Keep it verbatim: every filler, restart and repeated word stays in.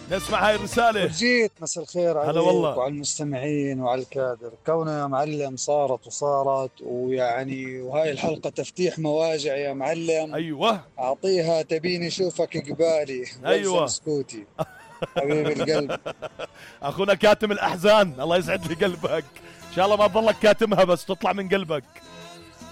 نسمع هاي الرسالة. جيت مساء الخير عليك والله. وعلى المستمعين وعلى الكادر. كونها يا معلم صارت وصارت ويعني وهاي الحلقة تفتيح مواجع يا معلم. أيوة أعطيها تبيني أشوفك قبالي. أيوة سكوتي حبيب القلب. أخونا كاتم الأحزان، الله يسعد لي قلبك، إن شاء الله ما تظلك كاتمها بس تطلع من قلبك.